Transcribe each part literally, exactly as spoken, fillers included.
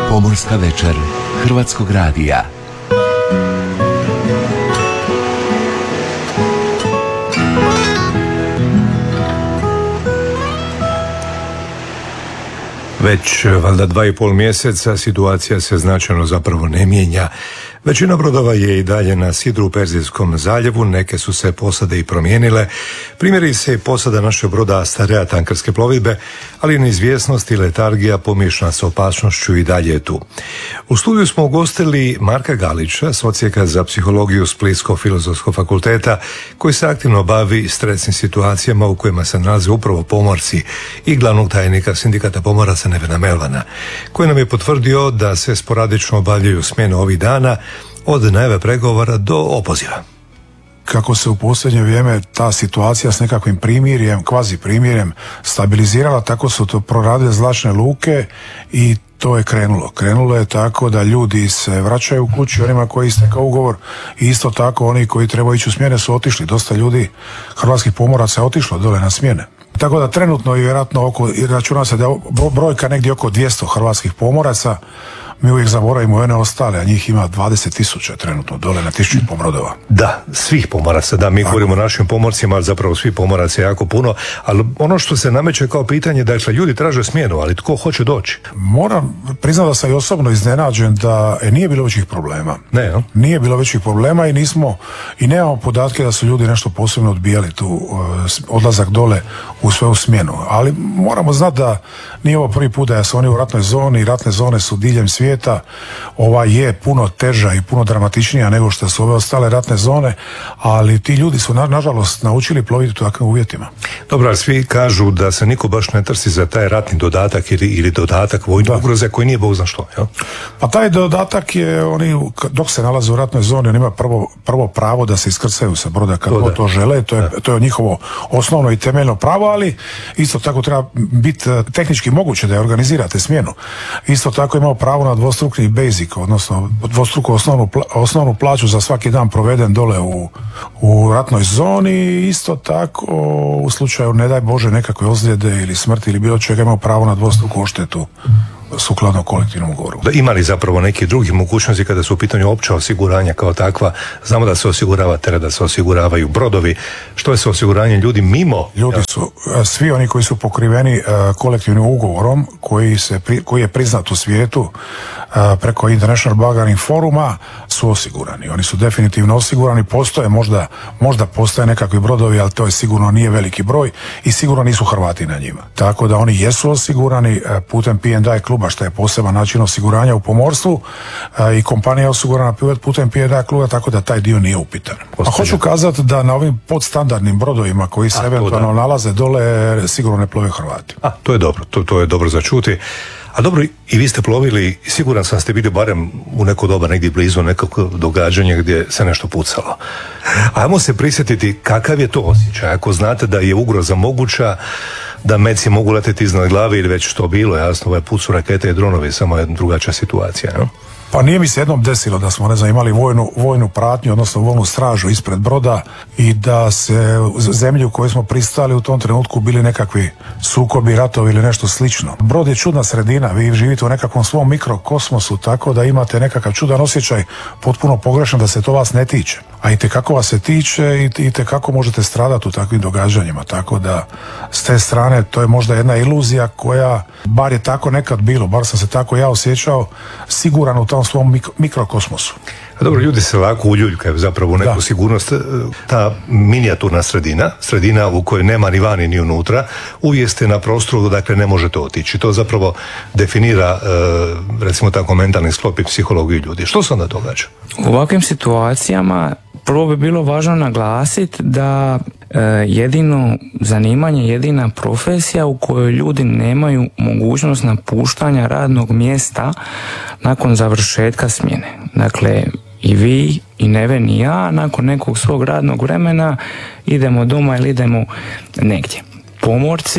Pomorska večer Hrvatskog radija. Već valjda dva i pol mjeseca situacija se značajno zapravo ne mijenja. Većina brodova je i dalje na sidru u Perzijskom zaljevu, neke su se posade i promijenile. Primjeri se i posada našeg broda Starea tankerske plovidbe, ali neizvjesnost i letargija pomiješana s opasnošću i dalje je tu. U studiju smo ugostili Marka Galića s Odsjeka za psihologiju Splitsko-filozofskog fakulteta, koji se aktivno bavi stresnim situacijama u kojima se nalaze upravo pomorci, i glavnog tajnika Sindikata pomoraca Nevena Melvana, koji nam je potvrdio da se sporadično obavljaju smjene ovih dana, od najave pregovora do opoziva. Kako se u posljednje vrijeme ta situacija s nekakvim primirjem, kvazi primirjem stabilizirala, tako su to proradile zračne luke i to je krenulo. Krenulo je tako da ljudi se vraćaju u kući, onima koji istekao ugovor, i isto tako oni koji trebaju ići u smjene su otišli. Dosta ljudi, hrvatskih pomoraca, je otišlo dole na smjene. Tako da trenutno i vjerojatno oko, računa se da je brojka negdje oko dvjesto hrvatskih pomoraca. Mi uvijek zaboravimo one ostale, a njih ima dvadeset tisuća trenutno dole na tisuću pomrodova. Da, svih pomoraca, da, mi govorimo o našim pomorcima, ali zapravo svih pomoraca je jako puno, ali ono što se nameće kao pitanje, dakle, ljudi traže smjenu, ali tko hoće doći? Moram priznati da sam i osobno iznenađen da e, nije bilo većih problema. Ne, no? Nije bilo većih problema i nismo, i nemamo podatke da su ljudi nešto posebno odbijali tu uh, odlazak dole u svoju smjenu. Ali moramo znati da nije ovo prvi put da su oni u ratnoj zoni, ratne zone su diljem svijeta. Ova je puno teža i puno dramatičnija nego što su ove ostale ratne zone, ali ti ljudi su na, nažalost naučili ploviti u takvim uvjetima. Dobro, ali svi kažu da se niko baš ne trsi za taj ratni dodatak ili, ili dodatak vojne ugroze koji nije bog zna što, jel? Pa taj dodatak je, oni dok se nalaze u ratnoj zoni, oni imaju prvo, prvo pravo da se iskrcaju sa broda kad to, to žele, to je, to je njihovo osnovno i temeljno pravo, ali isto tako treba biti tehnički moguće da je organizirate smjenu. Isto tako imao pravo na dvostrukni basic, odnosno dvostruku osnovnu, osnovnu plaću za svaki dan proveden dole u, u ratnoj zoni. Isto tako u slučaju, ne daj Bože, nekakve ozljede ili smrti ili bilo čega, imao pravo na dvostruku odštetu sukladno kolektivnom ugovoru. Da, ima li zapravo neki drugih mogućnosti kada su u pitanju opća osiguranja kao takva? Znamo da se osigurava teret, da se osiguravaju brodovi. Što je sa osiguranjem ljudi mimo? Ljudi su, svi oni koji su pokriveni uh, kolektivnim ugovorom koji, se, koji je priznat u svijetu uh, preko International Buggering foruma, su osigurani. Oni su definitivno osigurani. Postoje možda, možda postoje nekakvi brodovi, ali to je sigurno nije veliki broj i sigurno nisu Hrvati na njima. Tako da oni jesu osigurani uh, putem P and I kluba, što je poseban način osiguranja u pomorstvu, a, i kompanija je osigurana putem P and I kluba, tako da taj dio nije upitan. A hoću kazati da na ovim podstandardnim brodovima koji se a, eventualno nalaze dole sigurno ne plove Hrvati. A, to je dobro, to, to je dobro za čuti. A dobro, i vi ste plovili, siguran sam ste bili barem u neko doba negdje blizu nekog događanja gdje se nešto pucalo. Ajmo se prisjetiti kakav je to osjećaj, ako znate da je ugroza moguća, da meci mogu leteti iznad glave ili već što bilo, jasno, ovaj put su rakete i dronovi, samo je drugačija situacija, no? Pa nije mi se jednom desilo da smo, ne znam, imali vojnu, vojnu pratnju, odnosno vojnu stražu ispred broda i da se zemlji u kojoj smo pristali u tom trenutku bili nekakvi sukobi, ratovi ili nešto slično. Brod je čudna sredina, vi živite u nekakvom svom mikrokosmosu, tako da imate nekakav čudan osjećaj, potpuno pogrešan, da se to vas ne tiče. A i tekako vas se tiče i tekako možete stradati u takvim događanjima, tako da s te strane to je možda jedna iluzija koja, bar je tako nekad bilo, bar sam se tako ja osjećao, siguran u tom svom mikro, mikrokosmosu. A dobro, ljudi se lako uljuljkaju zapravo u neku da. sigurnost. Ta minijaturna sredina, sredina u kojoj nema ni vani ni unutra, uvijek ste na prostoru, dakle ne možete otići. To zapravo definira, recimo tako, mentalni sklop i psihologiju ljudi. Što se onda događa? U ovakvim situacijama prvo bi bilo važno naglasiti da e, jedino zanimanje, jedina profesija u kojoj ljudi nemaju mogućnost napuštanja radnog mjesta nakon završetka smjene. Dakle, i vi, i Neven, i ja, nakon nekog svog radnog vremena idemo doma ili idemo negdje. Pomorci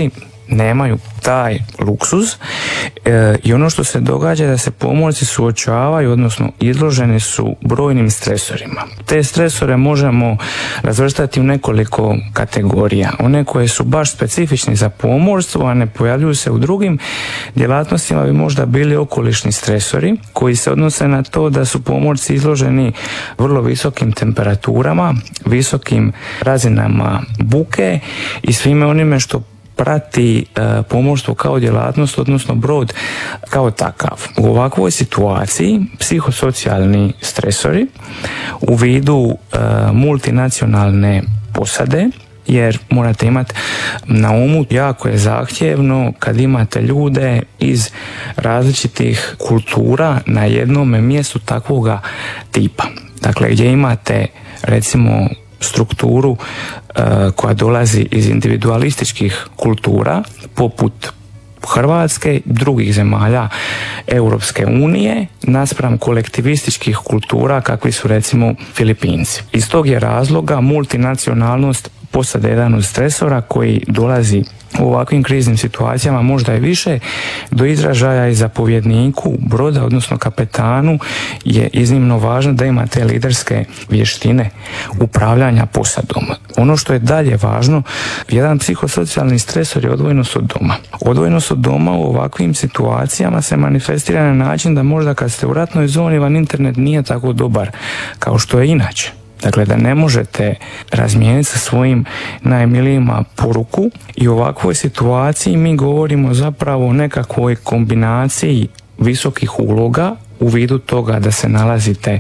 nemaju taj luksuz e, i ono što se događa je da se pomorci suočavaju, odnosno izloženi su brojnim stresorima. Te stresore možemo razvrstati u nekoliko kategorija. One koje su baš specifični za pomorstvo, a ne pojavljuju se u drugim djelatnostima, bi možda bili okolišni stresori koji se odnose na to da su pomorci izloženi vrlo visokim temperaturama, visokim razinama buke i svime onime što prati e, pomorstvo kao djelatnost, odnosno brod kao takav. U ovakvoj situaciji psihosocijalni stresori u vidu e, multinacionalne posade, jer morate imati na umu, jako je zahtjevno kad imate ljude iz različitih kultura na jednome mjestu takvoga tipa. Dakle, gdje imate recimo strukturu e, koja dolazi iz individualističkih kultura poput Hrvatske i drugih zemalja Europske unije naspram kolektivističkih kultura kakvi su recimo Filipinci. Iz tog je razloga multinacionalnost posade jedan od stresora koji dolazi u ovakvim kriznim situacijama možda i više do izražaja i zapovjedniku broda, odnosno kapetanu, je iznimno važno da ima te liderske vještine upravljanja posadom. Ono što je dalje važno, jedan psihosocijalni stresor je odvojenost od doma. Odvojenost od doma u ovakvim situacijama se manifestira na način da možda kad ste u ratnoj zoni vam internet nije tako dobar kao što je inače. Dakle, da ne možete razmijeniti sa svojim najmilijima poruku i u ovakvoj situaciji mi govorimo zapravo o nekakvoj kombinaciji visokih uloga u vidu toga da se nalazite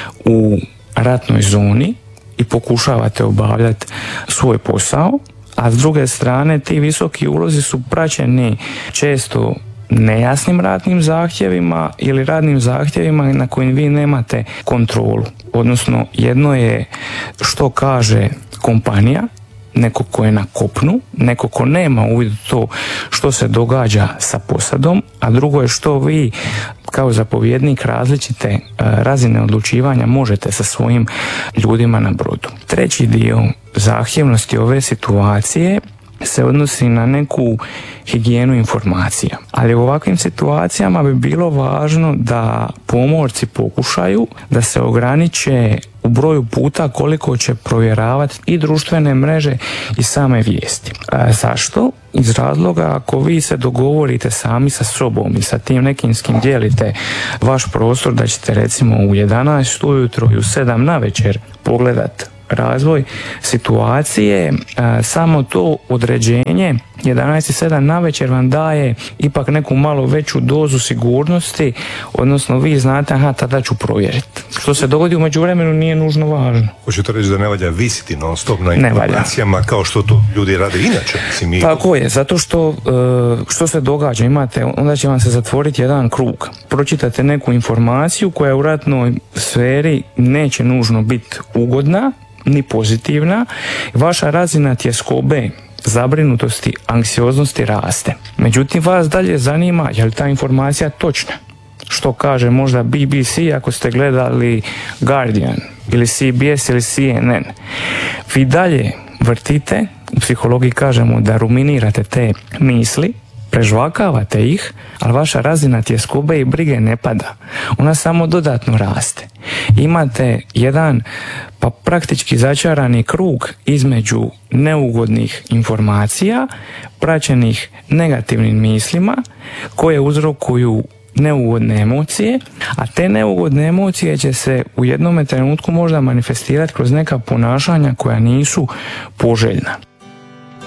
u ratnoj zoni i pokušavate obavljati svoj posao, a s druge strane ti visoki ulozi su praćeni često nejasnim radnim zahtjevima ili radnim zahtjevima na kojim vi nemate kontrolu. Odnosno, jedno je što kaže kompanija, neko ko je na kopnu, neko ko nema uvid u to što se događa sa posadom, a drugo je što vi kao zapovjednik različite e, razine odlučivanja možete sa svojim ljudima na brodu. Treći dio zahtjevnosti ove situacije se odnosi na neku higijenu informacija. Ali u ovakvim situacijama bi bilo važno da pomorci pokušaju da se ograniče u broju puta koliko će provjeravati i društvene mreže i same vijesti. A zašto? Iz razloga ako vi se dogovorite sami sa sobom i sa tim nekim s kim dijelite vaš prostor da ćete recimo u jedanaest ujutro i u sedam navečer pogledati razvoj situacije, samo to određenje jedanaest i sedam navečer vam daje ipak neku malo veću dozu sigurnosti, odnosno vi znate, aha, tada ću provjeriti. Što se dogodi u međuvremenu nije nužno važno. Hoćete reći da ne valja visiti non stop na informacijama kao što to ljudi rade inače? Mislim, mi... Tako je, zato što što se događa, imate, onda će vam se zatvoriti jedan krug. Pročitate neku informaciju koja u ratnoj sferi neće nužno biti ugodna, ni pozitivna, vaša razina tjeskobe, zabrinutosti, anksioznosti raste. Međutim, vas dalje zanima je li ta informacija točna. Što kaže možda B B C ako ste gledali Guardian ili C B S ili C N N. Vi dalje vrtite, u psihologiji kažemo da ruminirate te misli, prežvakavate ih, ali vaša razina tjeskobe i brige ne pada. Ona samo dodatno raste. Imate jedan pa praktički začarani krug između neugodnih informacija, praćenih negativnim mislima, koje uzrokuju neugodne emocije, a te neugodne emocije će se u jednome trenutku možda manifestirati kroz neka ponašanja koja nisu poželjna.